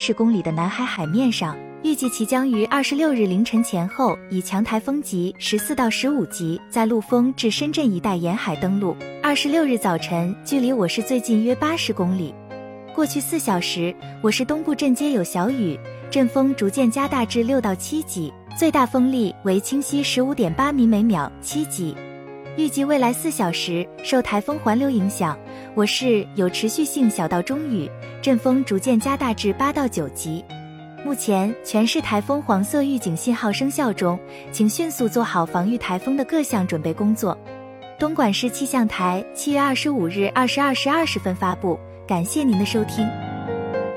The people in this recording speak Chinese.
80公里的南海海面上，预计其将于26日凌晨前后以强台风级14到15级在陆丰至深圳一带沿海登陆。26日早晨距离我市最近约80公里。过去4小时，我市东部阵街有小雨，阵风逐渐加大至6到7级，最大风力为清晰 15.8 米每秒7级。预计未来4小时，受台风环流影响，我市有持续性小到中雨，阵风逐渐加大至8到9级。目前全市台风黄色预警信号生效中，请迅速做好防御台风的各项准备工作。东莞市气象台7月25日22时20分发布，感谢您的收听。